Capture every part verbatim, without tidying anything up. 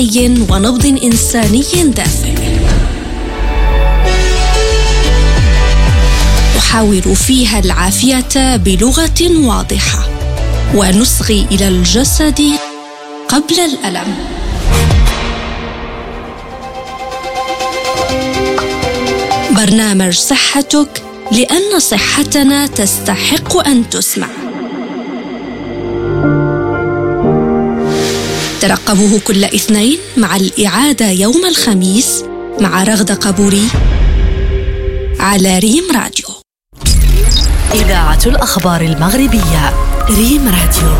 صحي ونبض إنساني دافئ. نحاور فيها العافية بلغة واضحة ونصغي إلى الجسد قبل الألم. برنامج صحتك، لأن صحتنا تستحق أن تسمع. ترقبوه كل اثنين مع الإعادة يوم الخميس مع رغدة قبوري على ريم راديو. إذاعة الأخبار المغربية ريم راديو.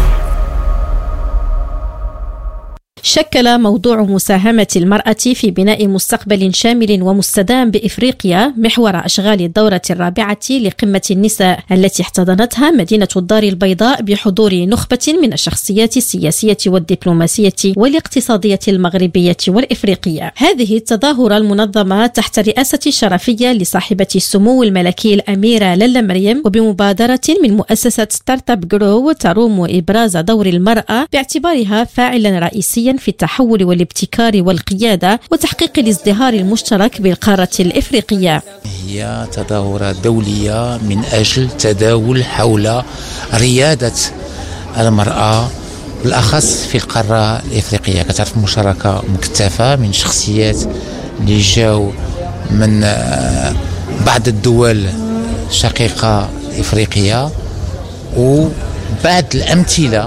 شكل موضوع مساهمة المرأة في بناء مستقبل شامل ومستدام بإفريقيا محور أشغال الدورة الرابعة لقمة النساء التي احتضنتها مدينة الدار البيضاء بحضور نخبة من الشخصيات السياسية والدبلوماسية والاقتصادية المغربية والإفريقية. هذه التظاهرة المنظمة تحت رئاسة شرفية لصاحبة السمو الملكي الأميرة لالا مريم وبمبادرة من مؤسسة ستارت اب جرو تروم إبراز دور المرأة باعتبارها فاعلا رئيسيا في التحول والابتكار والقيادة وتحقيق الازدهار المشترك بالقارة الإفريقية. هي تظاهرة دولية من أجل تداول حول ريادة المرأة بالأخص في القارة الإفريقية. كتعرف مشاركة مكثفة من شخصيات اللي جاو من بعض الدول شقيقة إفريقية وبعض الأمثلة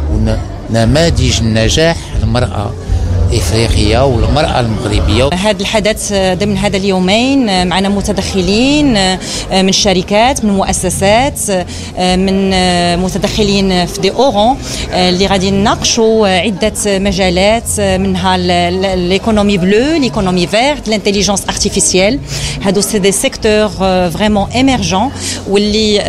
ونماذج النجاح المرأة إفريقية والمرأة المغربية. هذا الحدث ضمن هذا اليومين معنا متدخلين من شركات، من مؤسسات، من متدخلين في دي أورون اللي غادي نناقشوا عدة مجالات، منها l'économie bleue, l'économie verte, l'intelligence artificielle. هادو سي دي سيكتور فريمون émergents واللي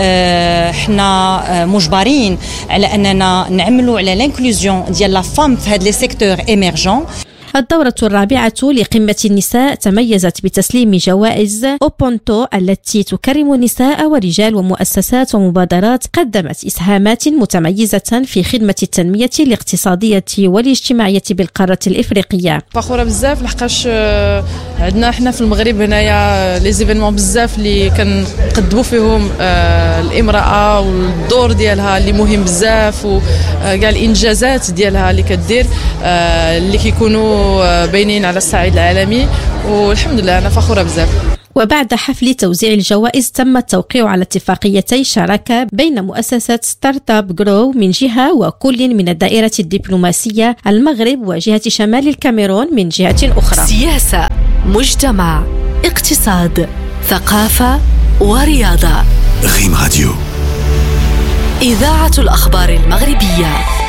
احنا مجبرين على أننا نعملوا على l'inclusion ديال لا فام في هاد لي سيكتور émergents. الدورة الرابعة لقمة النساء تميزت بتسليم جوائز أوبونتو التي تكرم نساء ورجال ومؤسسات ومبادرات قدمت إسهامات متميزة في خدمة التنمية الاقتصادية والاجتماعية بالقارة الإفريقية. فخورة بزاف لحقاش عندنا احنا في المغرب هنايا لي زيفينمون بزاف اللي كنقدموا فيهم الامرأة والدور ديالها اللي مهم بزاف وكاع الإنجازات ديالها اللي كدير اللي كيكونوا باينين على الصعيد العالمي، والحمد لله أنا فخورة بزاف. وبعد حفل توزيع الجوائز تم التوقيع على اتفاقيتي شراكة بين مؤسسة ستارت اب جرو من جهة وكل من الدائرة الدبلوماسية المغرب وجهة شمال الكاميرون من جهة أخرى. سياسة، مجتمع، اقتصاد، ثقافة ورياضة. ريم راديو. إذاعة الأخبار المغربية.